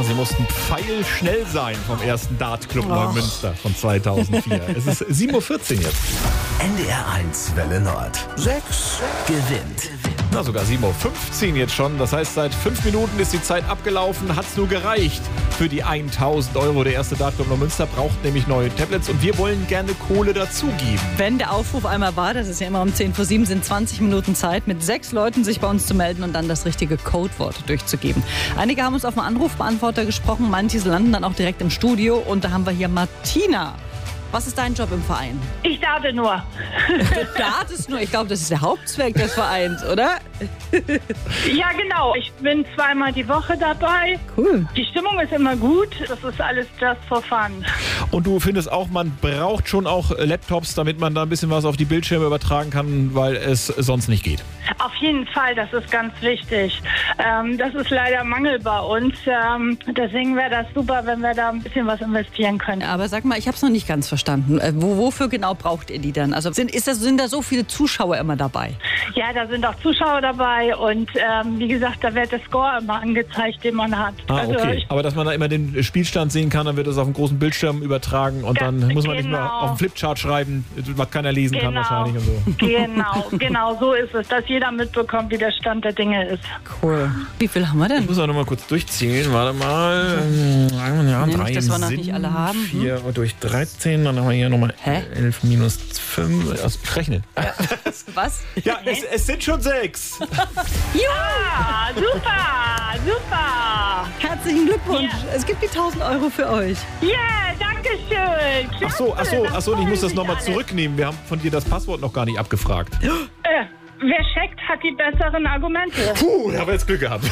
Sie mussten pfeilschnell sein vom ersten Dartclub Neumünster von 2004. Es ist 7.14 Uhr jetzt. NDR 1 Welle Nord. 6 gewinnt. Na, sogar 7.15 Uhr jetzt schon. Das heißt, seit 5 Minuten ist die Zeit abgelaufen. Hat's nur gereicht für die 1.000 Euro. Der erste Dartclub Neumünster braucht nämlich neue Tablets und wir wollen gerne Kohle dazugeben. Wenn der Aufruf einmal war, das ist ja immer um 10:07, sind 20 Minuten Zeit, mit 6 Leuten sich bei uns zu melden und dann das richtige Codewort durchzugeben. Einige haben uns auf den Anrufbeantworter gesprochen, manche landen dann auch direkt im Studio und da haben wir hier Martina. Was ist dein Job im Verein? Ich darte nur. Du dartest nur. Ich glaube, das ist der Hauptzweck des Vereins, oder? Ja, genau. Ich bin 2-mal die Woche dabei. Cool. Die Stimmung ist immer gut. Das ist alles just for fun. Und du findest auch, man braucht schon auch Laptops, damit man da ein bisschen was auf die Bildschirme übertragen kann, weil es sonst nicht geht. Auf jeden Fall, das ist ganz wichtig. Das ist leider Mangel bei uns. Deswegen wäre das super, wenn wir da ein bisschen was investieren können. Aber sag mal, ich habe es noch nicht ganz verstanden. Wofür genau braucht ihr die dann? Also sind da so viele Zuschauer immer dabei? Ja, da sind auch Zuschauer dabei und wie gesagt, da wird der Score immer angezeigt, den man hat. Okay. Aber dass man da immer den Spielstand sehen kann, dann wird das auf dem großen Bildschirm übertragen und dann muss man nicht mehr auf dem Flipchart schreiben, was keiner lesen kann wahrscheinlich und so. Genau, so ist es, dass jeder mitbekommt, wie der Stand der Dinge ist. Cool. Wie viel haben wir denn? Ich muss auch noch mal kurz durchzählen, warte mal. Ja, Nee, 3 nicht, dass wir noch nicht alle haben. 4 durch 13, dann haben wir hier nochmal 11 minus 5. Also, ich rechne. Was? Ja, es sind schon 6. Ja, super. Herzlichen Glückwunsch. Ja. Es gibt die 1.000 Euro für euch. Ja, danke schön. Ach so, ich muss das nochmal zurücknehmen. Wir haben von dir das Passwort noch gar nicht abgefragt. Wer checkt, hat die besseren Argumente. Puh, da haben wir jetzt Glück gehabt.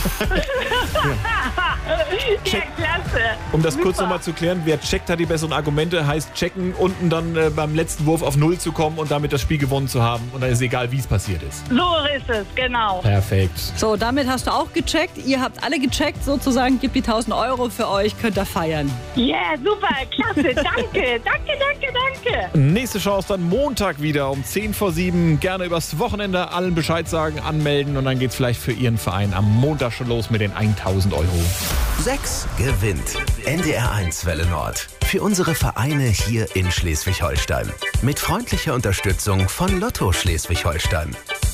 Ja, klasse. Um das kurz Super. nochmal zu klären, wer checkt, hat die besseren Argumente, heißt checken, unten dann beim letzten Wurf auf 0 zu kommen und damit das Spiel gewonnen zu haben. Und dann ist egal, wie es passiert ist. So ist es, genau. Perfekt. So, damit hast du auch gecheckt. Ihr habt alle gecheckt, sozusagen. Gibt die 1.000 Euro für euch, könnt ihr feiern. Ja, super, klasse, danke. Nächste Chance dann Montag wieder um 6:50. Gerne übers Wochenende allen Bescheid sagen, anmelden und dann geht's vielleicht für Ihren Verein am Montag schon los mit den 1.000 Euro. 6 gewinnt. NDR 1 Welle Nord. Für unsere Vereine hier in Schleswig-Holstein. Mit freundlicher Unterstützung von Lotto Schleswig-Holstein.